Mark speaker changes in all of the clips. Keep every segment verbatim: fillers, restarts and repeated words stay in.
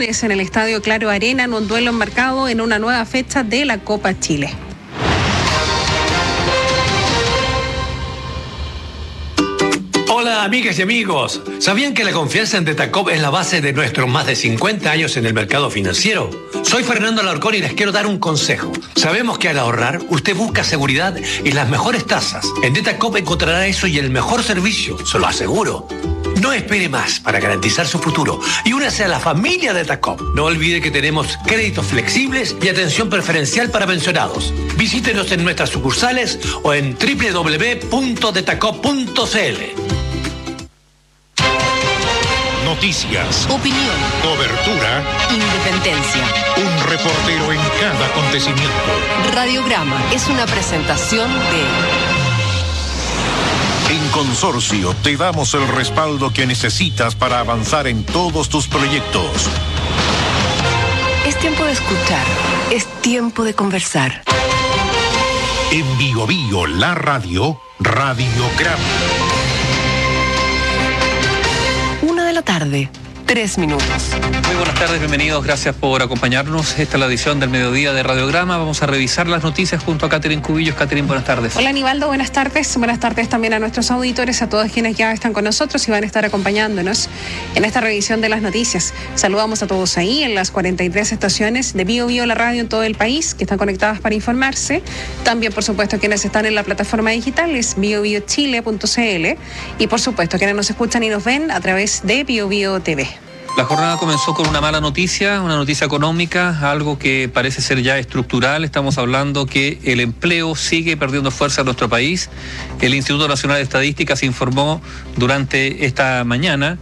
Speaker 1: viernes en el Estadio Claro Arena en un duelo enmarcado en una nueva fecha de la Copa Chile.
Speaker 2: Hola amigas y amigos, ¿sabían que la confianza en Detacop es la base de nuestros más de cincuenta años en el mercado financiero? Soy Fernando Alarcón y les quiero dar un consejo. Sabemos que al ahorrar usted busca seguridad y las mejores tasas. En Detacop encontrará eso y el mejor servicio, se lo aseguro. No espere más para garantizar su futuro y únase a la familia Detacop. No olvide que tenemos créditos flexibles y atención preferencial para pensionados. Visítenos en nuestras sucursales o en doble u doble u doble u punto detacop punto c l.
Speaker 3: Noticias,
Speaker 4: opinión,
Speaker 3: cobertura,
Speaker 4: independencia.
Speaker 3: Un reportero en cada acontecimiento.
Speaker 4: Radiograma es una presentación de...
Speaker 3: En Consorcio te damos el respaldo que necesitas para avanzar en todos tus proyectos.
Speaker 4: Es tiempo de escuchar, es tiempo de conversar.
Speaker 3: En Bio Bio, la radio, Radiograma.
Speaker 4: Una de la tarde, tres minutos.
Speaker 5: Muy buenas tardes, bienvenidos, gracias por acompañarnos. Esta es la edición del mediodía de Radiograma. Vamos a revisar las noticias junto a Catherine Cubillos. Catherine, buenas tardes.
Speaker 1: Hola Aníbaldo, buenas tardes. Buenas tardes también a nuestros auditores, a todos quienes ya están con nosotros y van a estar acompañándonos en esta revisión de las noticias. Saludamos a todos ahí en las cuarenta y tres estaciones de Bio Bio, la radio en todo el país, que están conectadas para informarse. También, por supuesto, quienes están en la plataforma digital es bio bio chile punto c l y, por supuesto, quienes nos escuchan y nos ven a través de Bio Bio T V.
Speaker 5: La jornada comenzó con una mala noticia, una noticia económica, algo que parece ser ya estructural. Estamos hablando que el empleo sigue perdiendo fuerza en nuestro país. El Instituto Nacional de Estadísticas informó durante esta mañana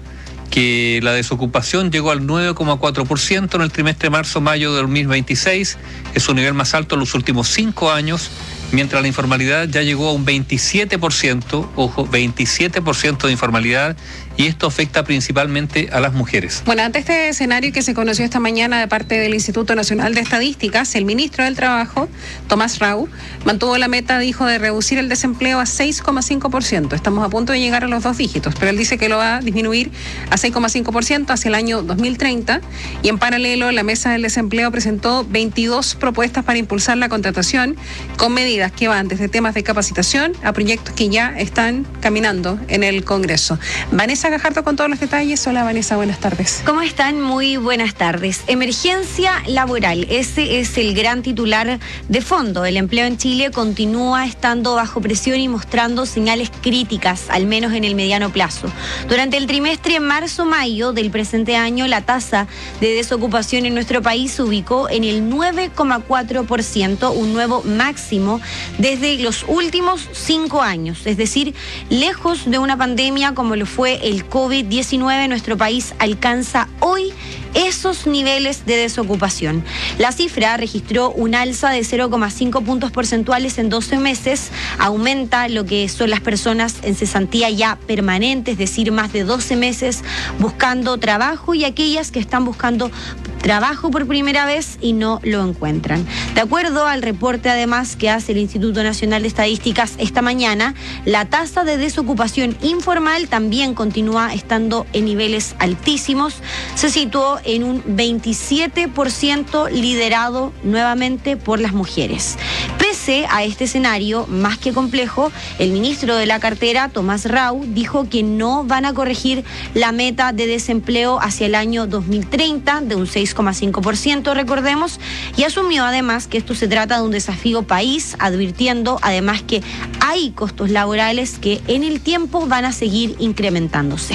Speaker 5: que la desocupación llegó al nueve coma cuatro por ciento en el trimestre marzo-mayo de dos mil veintiséis. Es su nivel más alto en los últimos cinco años, mientras la informalidad ya llegó a un veintisiete por ciento, ojo, veintisiete por ciento de informalidad, y esto afecta principalmente a las mujeres.
Speaker 1: Bueno, ante este escenario que se conoció esta mañana de parte del Instituto Nacional de Estadísticas, el ministro del Trabajo, Tomás Rau, mantuvo la meta, dijo, de reducir el desempleo a seis coma cinco por ciento. Estamos a punto de llegar a los dos dígitos, pero él dice que lo va a disminuir a seis coma cinco por ciento hacia el año dos mil treinta, y en paralelo la Mesa del Desempleo presentó veintidós propuestas para impulsar la contratación con medidas que van desde temas de capacitación a proyectos que ya están caminando en el Congreso. Vanessa Gajardo con todos los detalles. Hola Vanessa, buenas tardes.
Speaker 6: ¿Cómo están? Muy buenas tardes. Emergencia laboral, ese es el gran titular de fondo. El empleo en Chile continúa estando bajo presión y mostrando señales críticas, al menos en el mediano plazo. Durante el trimestre marzo-mayo del presente año, la tasa de desocupación en nuestro país se ubicó en el nueve coma cuatro por ciento, un nuevo máximo desde los últimos cinco años, es decir, lejos de una pandemia como lo fue el COVID diecinueve, nuestro país alcanza hoy esos niveles de desocupación. La cifra registró un alza de cero coma cinco puntos porcentuales en doce meses, aumenta lo que son las personas en cesantía ya permanente, es decir, más de doce meses buscando trabajo, y aquellas que están buscando trabajo por primera vez y no lo encuentran. De acuerdo al reporte, además, que hace el Instituto Nacional de Estadísticas esta mañana, la tasa de desocupación informal también continúa estando en niveles altísimos. Se situó en un veintisiete por ciento, liderado nuevamente por las mujeres. Pese a este escenario más que complejo, el ministro de la cartera, Tomás Rau, dijo que no van a corregir la meta de desempleo hacia el año dos mil treinta de un seis coma cinco por ciento, recordemos, y asumió además que esto se trata de un desafío país, advirtiendo además que hay costos laborales que en el tiempo van a seguir incrementándose.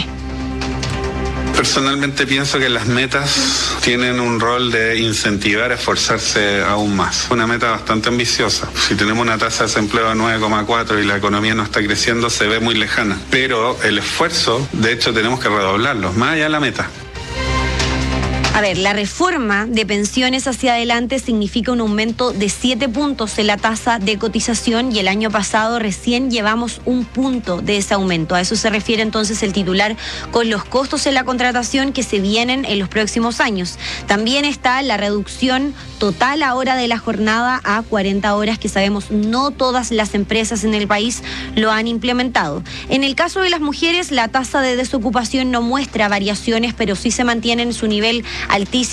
Speaker 7: Personalmente pienso que las metas tienen un rol de incentivar a esforzarse aún más. Una meta bastante ambiciosa. Si tenemos una tasa de desempleo de nueve coma cuatro y la economía no está creciendo, se ve muy lejana. Pero el esfuerzo, de hecho, tenemos que redoblarlo, más allá de la meta.
Speaker 6: A ver, la reforma de pensiones hacia adelante significa un aumento de siete puntos en la tasa de cotización, y el año pasado recién llevamos un punto de ese aumento. A eso se refiere entonces el titular con los costos en la contratación que se vienen en los próximos años. También está la reducción total ahora de la jornada a cuarenta horas, que sabemos no todas las empresas en el país lo han implementado. En el caso de las mujeres, la tasa de desocupación no muestra variaciones, pero sí se mantiene en su nivel altísimo